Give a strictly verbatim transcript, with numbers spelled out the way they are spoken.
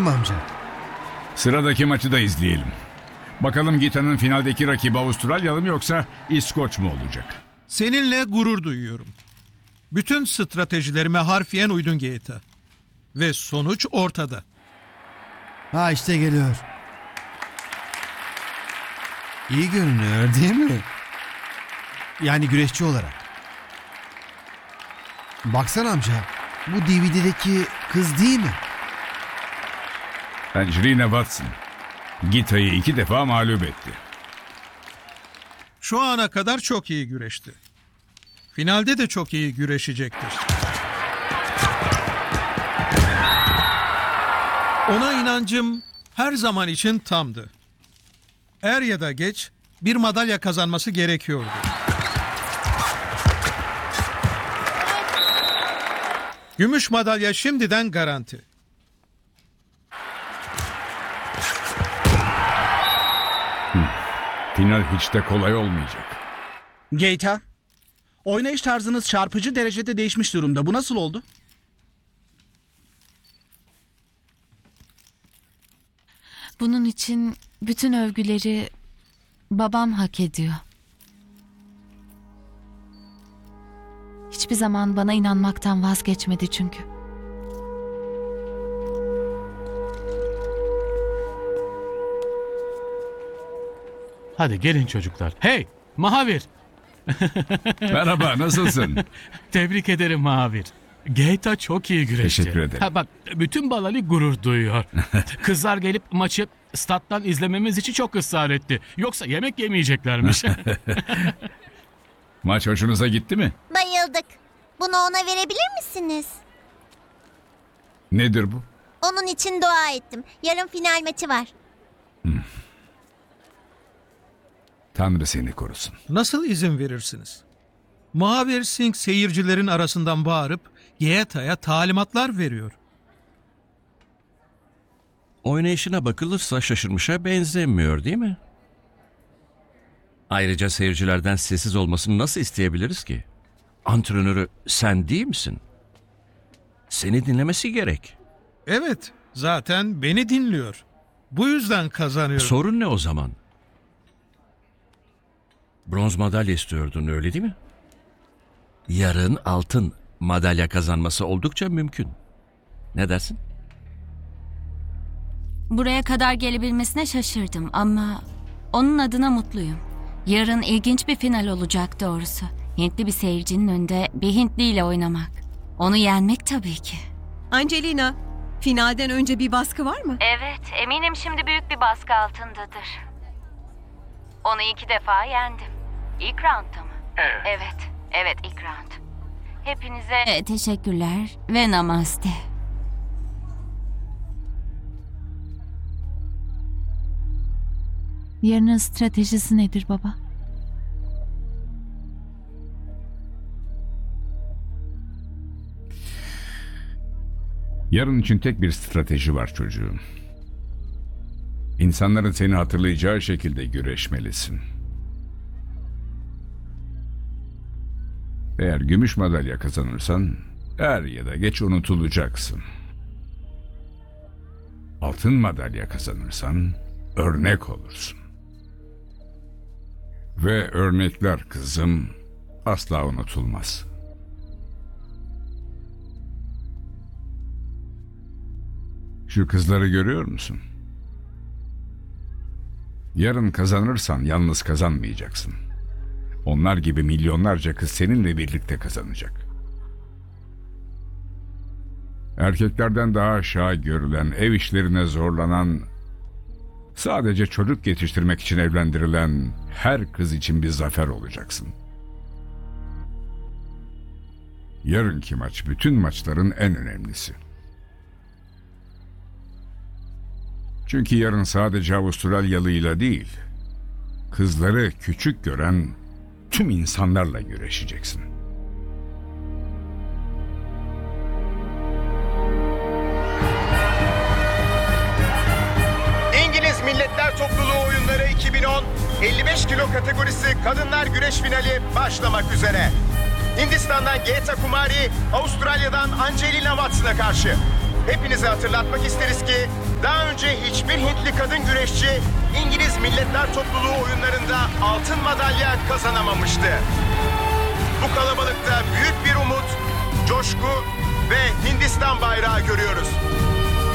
Tamam amca. Sıradaki maçı da izleyelim. Bakalım Gita'nın finaldeki rakibi Avustralyalı mı yoksa İskoç mu olacak? Seninle gurur duyuyorum. Bütün stratejilerime harfiyen uydun Gita. Ve sonuç ortada. Ha işte geliyor. İyi görünüyor değil mi? Yani güreşçi olarak. Baksana amca. Bu D V D'deki kız değil mi? Angelina Watson. Gita'yı iki defa mağlup etti. Şu ana kadar çok iyi güreşti. Finalde de çok iyi güreşecektir. Ona inancım her zaman için tamdı. Er ya da geç bir madalya kazanması gerekiyordu. Gümüş madalya şimdiden garanti. Final hiç de kolay olmayacak. Gita, oynayış tarzınız çarpıcı derecede değişmiş durumda. Bu nasıl oldu? Bunun için bütün övgüleri babam hak ediyor. Hiçbir zaman bana inanmaktan vazgeçmedi çünkü. Hadi gelin çocuklar. Hey Mahavir. Merhaba, nasılsın? Tebrik ederim Mahavir. Gita çok iyi güreşti. Teşekkür ederim. Ha, bak bütün Balali gurur duyuyor. Kızlar gelip maçı stat'tan izlememiz için çok ısrar etti. Yoksa yemek yemeyeceklermiş. Maç hoşunuza gitti mi? Bayıldık. Bunu ona verebilir misiniz? Nedir bu? Onun için dua ettim. Yarın final maçı var. Tanrı seni korusun. Nasıl izin verirsiniz? Mahavir Singh seyircilerin arasından bağırıp Gita'ya talimatlar veriyor. Oynayışına bakılırsa şaşırmışa benzemiyor değil mi? Ayrıca seyircilerden sessiz olmasını nasıl isteyebiliriz ki? Antrenörü sen değil misin? Seni dinlemesi gerek. Evet, zaten beni dinliyor. Bu yüzden kazanıyorum. Sorun ne o zaman? Bronz madalya istiyordun öyle değil mi? Yarın altın madalya kazanması oldukça mümkün. Ne dersin? Buraya kadar gelebilmesine şaşırdım ama onun adına mutluyum. Yarın ilginç bir final olacak doğrusu. Hintli bir seyircinin önünde bir Hintli ile oynamak. Onu yenmek tabii ki. Angelina, finalden önce bir baskı var mı? Evet, eminim şimdi büyük bir baskı altındadır. Onu iki defa yendim. İlk roundda mı? Evet. Evet, evet ilk round. Hepinize e, teşekkürler ve namaste. Yarının stratejisi nedir baba? Yarın için tek bir strateji var çocuğum. İnsanların seni hatırlayacağı şekilde güreşmelisin. Eğer gümüş madalya kazanırsan er ya da geç unutulacaksın. Altın madalya kazanırsan örnek olursun. Ve örnekler kızım asla unutulmaz. Şu kızları görüyor musun? Yarın kazanırsan yalnız kazanmayacaksın. Onlar gibi milyonlarca kız seninle birlikte kazanacak. Erkeklerden daha aşağı görülen, ev işlerine zorlanan, sadece çocuk yetiştirmek için evlendirilen her kız için bir zafer olacaksın. Yarınki maç bütün maçların en önemlisi. Çünkü yarın sadece Avustralyalıyla değil, kızları küçük gören tüm insanlarla güreşeceksin. İngiliz Milletler Topluluğu Oyunları iki bin on elli beş kilo kategorisi kadınlar güreş finali başlamak üzere. Hindistan'dan Gita Kumari, Avustralya'dan Angelina Watson'a karşı. Hepinize hatırlatmak isteriz ki Daha önce hiçbir Hintli kadın güreşçi İngiliz Milletler Topluluğu oyunlarında altın madalya kazanamamıştı. Bu kalabalıkta büyük bir umut, coşku ve Hindistan bayrağı görüyoruz.